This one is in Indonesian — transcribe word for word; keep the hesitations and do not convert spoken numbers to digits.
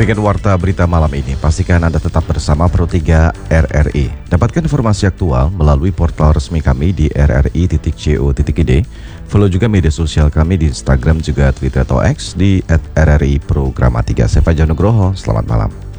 Demikian warta berita malam ini. Pastikan Anda tetap bersama Pro tiga R R I. Dapatkan informasi aktual melalui portal resmi kami di r r i titik co titik i d. Follow juga media sosial kami di Instagram juga Twitter atau X di at r r i programa tiga. Saya Fajar Nugroho, selamat malam.